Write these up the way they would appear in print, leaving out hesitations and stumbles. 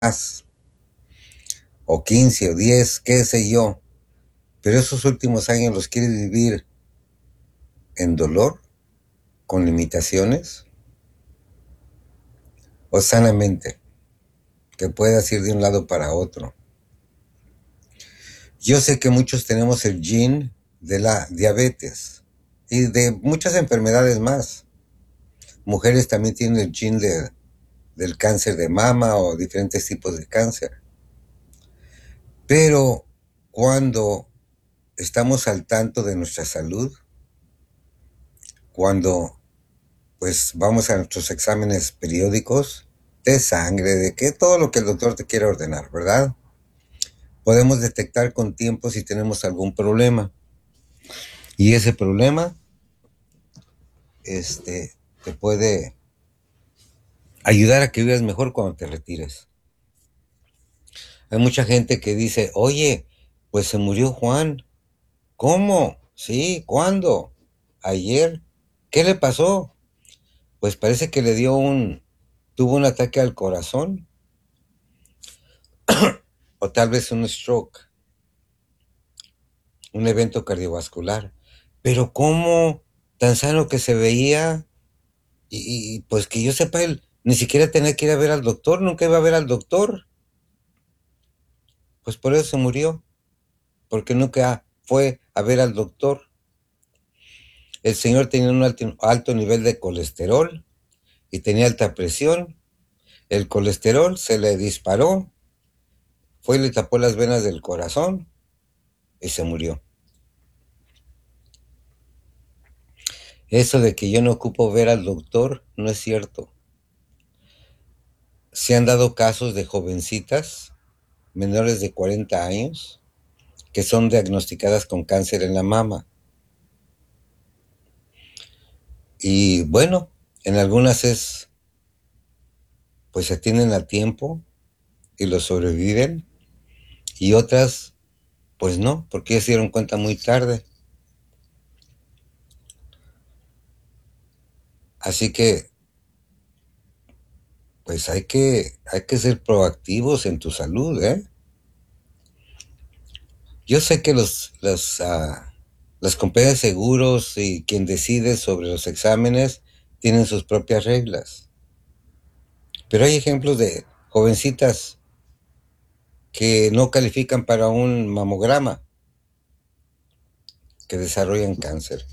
más, o 15 o 10, qué sé yo, pero esos últimos años los quieres vivir en dolor, con limitaciones, o sanamente, que puedas ir de un lado para otro. Yo sé que muchos tenemos el gene de la diabetes y de muchas enfermedades más. Mujeres también tienen el gene del cáncer de mama o diferentes tipos de cáncer. Pero cuando estamos al tanto de nuestra salud, cuando pues vamos a nuestros exámenes periódicos de sangre, de que todo lo que el doctor te quiera ordenar, ¿verdad? Podemos detectar con tiempo si tenemos algún problema. Y ese problema, te puede ayudar a que vivas mejor cuando te retires. Hay mucha gente que dice, oye, pues se murió Juan. ¿Cómo? Sí, ¿cuándo? Ayer. ¿Qué le pasó? Pues parece que tuvo un ataque al corazón o tal vez un stroke, un evento cardiovascular. Pero ¿cómo? Tan sano que se veía y pues que yo sepa, él ni siquiera tenía que ir a ver al doctor, nunca iba a ver al doctor. Pues por eso se murió, porque nunca fue a ver al doctor. El señor tenía un alto nivel de colesterol y tenía alta presión. El colesterol se le disparó, fue y le tapó las venas del corazón y se murió. Eso de que yo no ocupo ver al doctor no es cierto. Se han dado casos de jovencitas menores de 40 años que son diagnosticadas con cáncer en la mama. Y bueno, en algunas pues se atienden a tiempo y lo sobreviven, y otras, pues no, porque ya se dieron cuenta muy tarde. Así que, pues hay que ser proactivos en tu salud, ¿eh? Yo sé que las compañías de seguros y quien decide sobre los exámenes tienen sus propias reglas. Pero hay ejemplos de jovencitas que no califican para un mamograma, que desarrollan cáncer.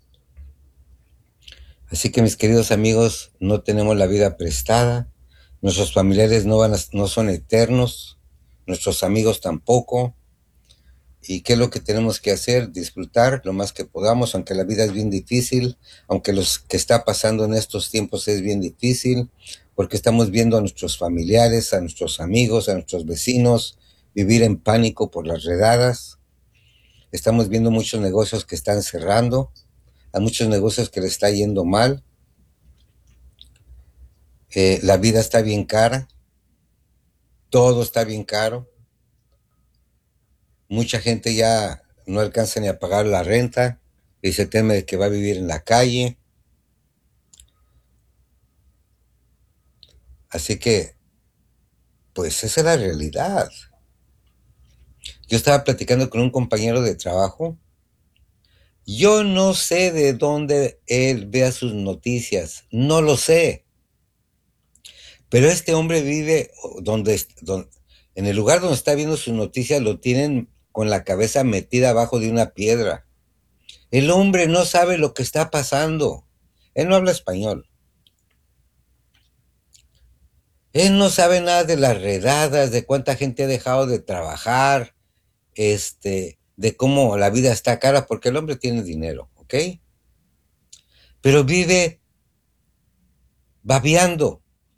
Así que mis queridos amigos, no tenemos la vida prestada, nuestros familiares no son eternos, nuestros amigos tampoco. ¿Y qué es lo que tenemos que hacer? Disfrutar lo más que podamos, aunque la vida es bien difícil, aunque lo que está pasando en estos tiempos es bien difícil, porque estamos viendo a nuestros familiares, a nuestros amigos, a nuestros vecinos vivir en pánico por las redadas. Estamos viendo muchos negocios que están cerrando, a muchos negocios que les está yendo mal. La vida está bien cara, todo está bien caro. Mucha gente ya no alcanza ni a pagar la renta y se teme de que va a vivir en la calle. Así que, pues esa es la realidad. Yo estaba platicando con un compañero de trabajo. Yo no sé de dónde él vea sus noticias, no lo sé. Pero este hombre vive en el lugar donde está viendo sus noticias lo tienen con la cabeza metida abajo de una piedra. El hombre no sabe lo que está pasando. Él no habla español. Él no sabe nada de las redadas, de cuánta gente ha dejado de trabajar, de cómo la vida está cara, porque el hombre tiene dinero, ¿ok? Pero vive babeando.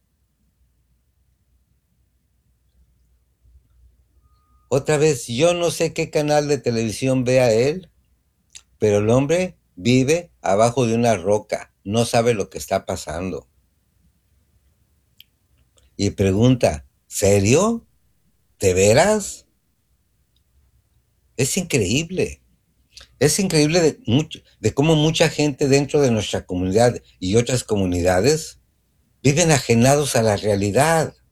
Otra vez, yo no sé qué canal de televisión vea él, pero el hombre vive abajo de una roca, no sabe lo que está pasando. Y pregunta, ¿serio? ¿De veras? Es increíble. Es increíble de cómo mucha gente dentro de nuestra comunidad y otras comunidades viven ajenados a la realidad.